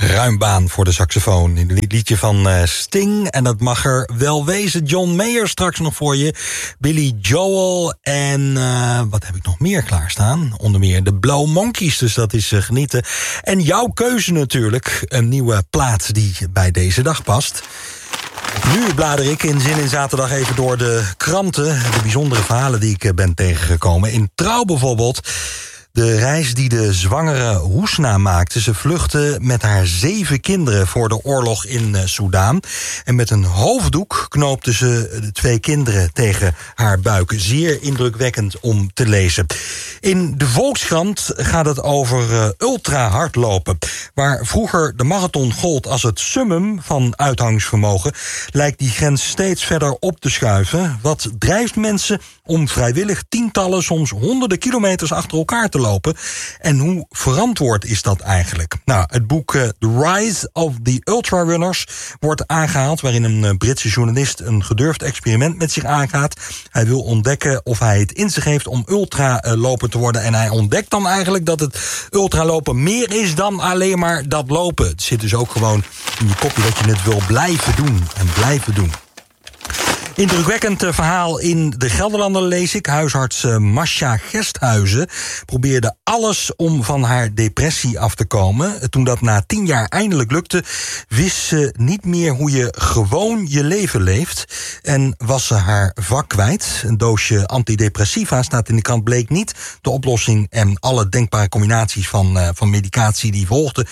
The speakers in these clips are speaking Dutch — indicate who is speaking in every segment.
Speaker 1: Ruimbaan voor de saxofoon. In het liedje van Sting. En dat mag er wel wezen. John Mayer straks nog voor je. Billy Joel. En wat heb ik nog meer klaarstaan? Onder meer de Blow Monkeys. Dus dat is genieten. En jouw keuze natuurlijk. Een nieuwe plaat die bij deze dag past. Nu blader ik in Zin in Zaterdag even door de kranten. De bijzondere verhalen die ik ben tegengekomen. In Trouw bijvoorbeeld. De reis die de zwangere Hoesna maakte. Ze vluchtte met haar 7 kinderen voor de oorlog in Soudaan. En met een hoofddoek knoopte ze de 2 kinderen tegen haar buik. Zeer indrukwekkend om te lezen. In de Volkskrant gaat het over ultrahardlopen. Waar vroeger de marathon gold als het summum van uithoudingsvermogen, lijkt die grens steeds verder op te schuiven. Wat drijft mensen om vrijwillig tientallen, soms honderden kilometers achter elkaar te lopen? En hoe verantwoord is dat eigenlijk? Nou, het boek The Rise of the Ultrarunners wordt aangehaald, waarin een Britse journalist een gedurfd experiment met zich aangaat. Hij wil ontdekken of hij het in zich heeft om ultraloper te worden. En hij ontdekt dan eigenlijk dat het ultralopen meer is dan alleen maar dat lopen. Het zit dus ook gewoon in je kopje dat je het wil blijven doen en blijven doen. Indrukwekkend verhaal in de Gelderlander lees ik. Huisarts Masha Gesthuizen probeerde alles om van haar depressie af te komen. Toen dat na 10 jaar eindelijk lukte, wist ze niet meer hoe je gewoon je leven leeft. En was ze haar vak kwijt. Een doosje antidepressiva, staat in de krant, bleek niet de oplossing. En alle denkbare combinaties van medicatie die volgden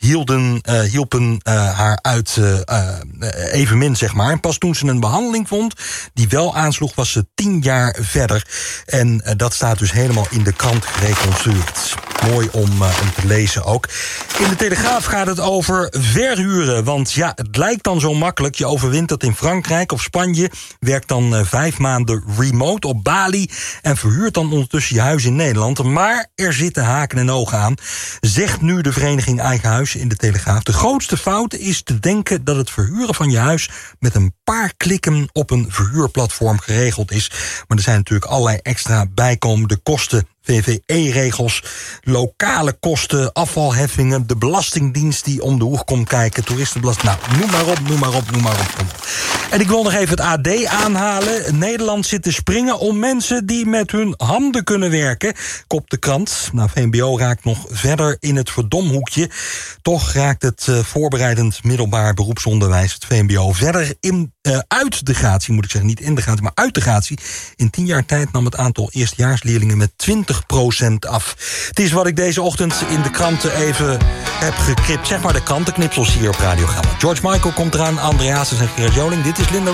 Speaker 1: hielpen haar uit evenmin, zeg maar. En pas toen ze een behandeling vond die wel aansloeg, was ze 10 jaar verder. En dat staat dus helemaal in de krant gereconstrueerd. Mooi om te lezen ook. In de Telegraaf gaat het over verhuren. Want ja, het lijkt dan zo makkelijk. Je overwint het in Frankrijk of Spanje. Werkt dan 5 maanden remote op Bali. En verhuurt dan ondertussen je huis in Nederland. Maar er zitten haken en ogen aan. Zegt nu de vereniging Eigen Huis in de Telegraaf. De grootste fout is te denken dat het verhuren van je huis met een paar klikken op een verhuurplatform geregeld is. Maar er zijn natuurlijk allerlei extra bijkomende kosten. VVE-regels, lokale kosten, afvalheffingen, de Belastingdienst die om de hoek komt kijken, toeristenbelasting. Nou, noem maar op. En ik wil nog even het AD aanhalen. Nederland zit te springen om mensen die met hun handen kunnen werken. Kopt de krant. Nou, VMBO raakt nog verder in het verdomhoekje. Toch raakt het voorbereidend middelbaar beroepsonderwijs, het VMBO, verder uit de gratie, moet ik zeggen. Niet in de gratie, maar uit de gratie. In 10 jaar tijd nam het aantal eerstejaarsleerlingen met 20% af. Het is wat ik deze ochtend in de kranten even heb geknipt. Zeg maar de krantenknipsels hier op Radio Gelderland. George Michael komt eraan, Andreas en Gerard Joling. Dit is Linda